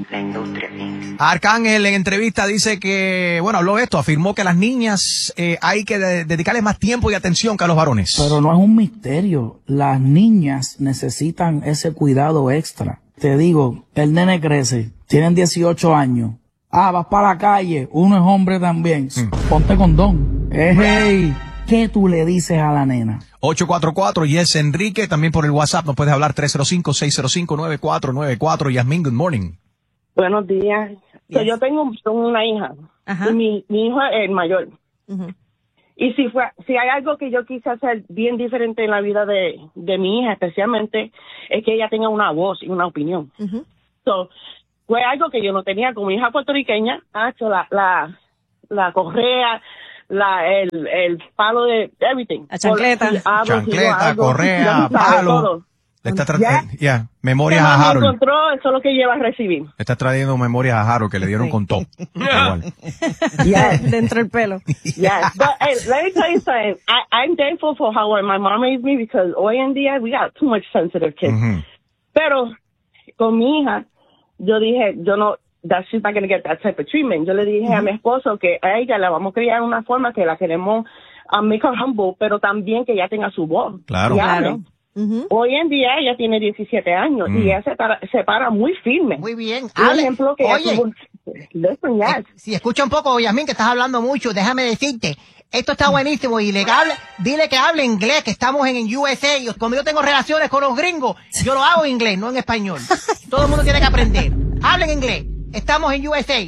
la industria Inc. Arcángel en entrevista dice que, bueno, habló esto, afirmó que a las niñas hay que dedicarles más tiempo y atención que a los varones. Pero no es un misterio, las niñas necesitan ese cuidado extra. Te digo, el nene crece, tienen 18 años. Vas para la calle, uno es hombre también. Ponte condón. Hey, ¿qué tú le dices a la nena? 844 Yes Enrique, también por el WhatsApp nos puedes hablar 305-605-9494. Yasmín, good morning. Buenos días. Yes. Yo tengo una hija. Ajá. Y mi hijo es el mayor. Uh-huh. Y si hay algo que yo quise hacer bien diferente en la vida de mi hija, especialmente, es que ella tenga una voz y una opinión. Uh-huh. So, fue algo que yo no tenía. Con mi hija puertorriqueña, ha hecho la correa, el palo de everything. La chancleta. Chancleta, correa, palo. Le está memorias Mamá a Harold. encontró, eso es lo que lleva a recibir. Le está trayendo memorias a Harold que le dieron con todo. Igual. Dentro del pelo. Yes, but hey, let me tell you something. I'm thankful for how my mom raised me because hoy en día we got too much sensitive kids. Ujú. Pero con mi hija, yo dije, yo no, that she's not going to get that type of treatment. Yo le dije a mi esposo que a ella la vamos a criar de una forma que la queremos make her humble, pero también que ella tenga su voz. Claro. Y hable. Claro. Uh-huh. Hoy en día ella tiene 17 años y ella se para muy firme. Muy bien. Un Hable. ejemplo que Oye, listen, yes. si escucha un poco, Yasmín, que estás hablando mucho, déjame decirte, esto está buenísimo y dile que hable inglés, que estamos en USA y cuando yo tengo relaciones con los gringos, yo lo hago en inglés, no en español. Todo el mundo tiene que aprender. Hablen inglés. Estamos en USA.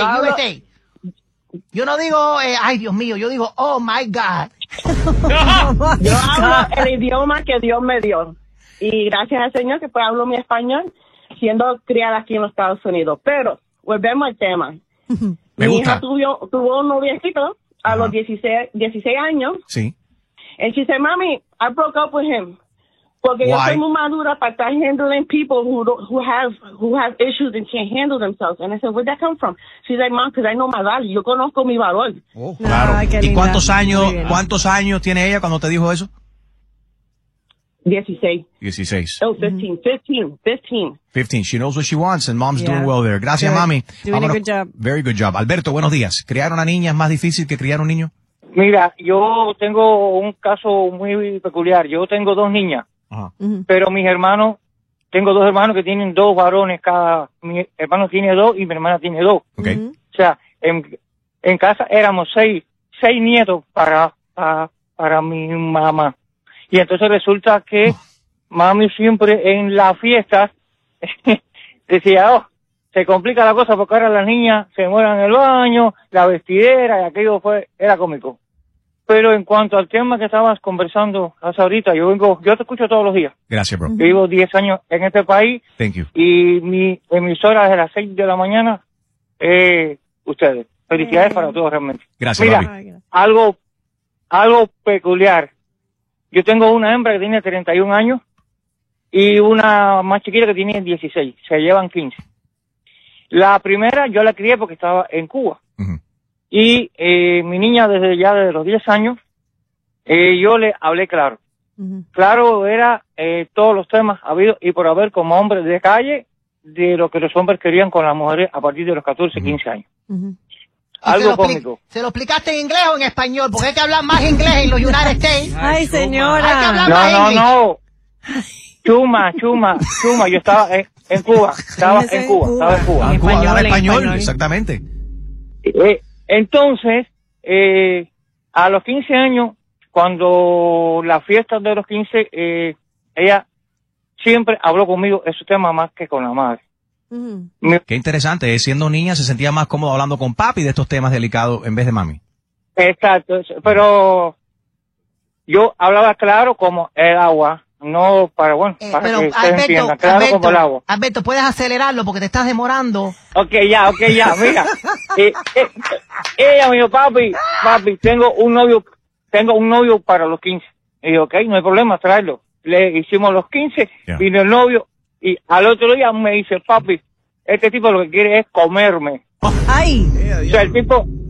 Yo no digo, ay Dios mío, yo digo, oh my God. Yo hablo el idioma que Dios me dio. Y gracias al Señor que pues hablo mi español siendo criada aquí en los Estados Unidos. Pero, volvemos al tema. Me Mi gusta. hija tuvo un noviecito a los 16 años. Sí. And she said, Mommy, I broke up with him. Porque yo Why? soy muy madura para estar handling people who have issues and can't handle themselves. And I said, where'd that come from? She's like, Mom, because I know my value. Yo conozco mi valor. Oh, claro. Ay, qué ¿Y linda. cuántos Muy bien. años tiene ella cuando te dijo eso? 16. 16. Oh, 15. 15. She knows what she wants and mom's Yeah. doing well there. Gracias, Good. mami. Doing a good job. Very good job. Alberto, buenos días. ¿Criar una niña es más difícil que criar un niño? Mira, yo tengo un caso muy peculiar. Yo tengo dos niñas, Ajá. Uh-huh. pero tengo dos hermanos que tienen dos varones cada. Mi hermano tiene dos y mi hermana tiene dos. Okay. Uh-huh. O sea, en casa éramos seis nietos para mi mamá. Y entonces resulta que mami siempre en las fiestas decía, se complica la cosa porque ahora las niñas se mueran en el baño, la vestidera, y aquello era cómico. Pero en cuanto al tema que estabas conversando hace ahorita, yo te escucho todos los días. Gracias, bro. Yo vivo 10 años en este país Thank you. y mi emisora desde las 6 de la mañana, ustedes. Felicidades para todos realmente. Gracias, Mira, papi. algo peculiar. Yo tengo una hembra que tiene 31 años y una más chiquita que tiene 16. Se llevan 15. La primera yo la crié porque estaba en Cuba. Ujú. Y mi niña desde los 10 años, yo le hablé claro. Uh-huh. Claro era todos los temas habidos y por haber como hombres de calle de lo que los hombres querían con las mujeres a partir de los 14, 15 años. Uh-huh. Algo cómico. ¿Se lo explicaste en inglés o en español? Porque hay que hablar más inglés en los United States. Ay, Hay que señora. hablar más inglés. No. Chuma. Yo estaba en Cuba. Estaba en Cuba. Ah, En Cuba, español, habla en español, español. exactamente. Entonces, a los 15 años, cuando la fiesta de los 15, ella siempre habló conmigo ese tema más que con la madre. Uh-huh. Qué interesante. Siendo niña se sentía más cómodo hablando con papi de estos temas delicados en vez de mami. Exacto, pero yo hablaba claro como el agua, no para Pero, que ustedes entiendan, claro como el agua. Alberto, puedes acelerarlo porque te estás demorando. Ok, ya, mira. Ella me dijo, papi, tengo un novio para los 15. Y dije, ok, no hay problema, tráelo. Le hicimos los 15, Yeah. vino el novio, y al otro día me dice, papi, este tipo lo que quiere es comerme. Ay. O sea, el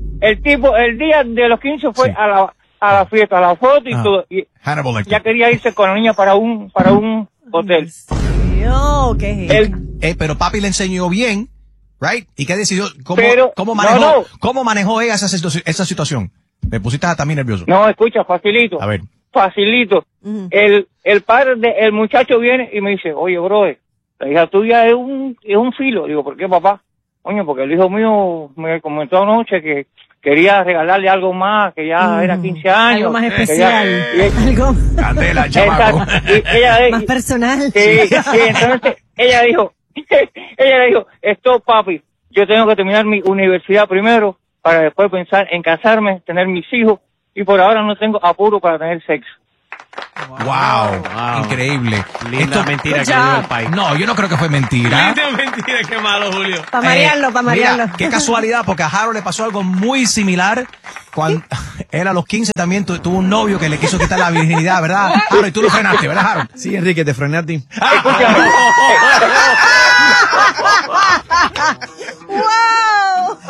día de los 15 fue Sí. a la fiesta, a la foto y todo. Y Hannibal Lecter. ya quería irse con la niña para un hotel. Dios, qué Él, Pero papi le enseñó bien right? ¿Y qué decidió? Pero, ¿Cómo manejó ella esa situación? Me pusiste hasta a mí nervioso. No, escucha, facilito. A ver. Facilito. El padre del muchacho viene y me dice, oye, brother, la hija tuya es un filo. Digo, ¿por qué, papá? Coño, porque el hijo mío me comentó anoche que quería regalarle algo más, que ya era 15 años. Algo más especial. Algo Candela, chamaco. Más personal. Sí, entonces ella dijo, stop, papi, yo tengo que terminar mi universidad primero para después pensar en casarme, tener mis hijos, y por ahora no tengo apuro para tener sexo. Wow. Increíble. Linda mentira que dio el país. No, yo no creo que fue mentira. Linda mentira, qué malo, Julio. Para marearlo. Mira, qué casualidad, porque a Harold le pasó algo muy similar. Cuando él a los 15 también tuvo un novio que le quiso quitar la virginidad, ¿verdad? Harold, y tú lo frenaste, ¿verdad, Harold? Sí, Enrique, te frené a ti. Escúchame.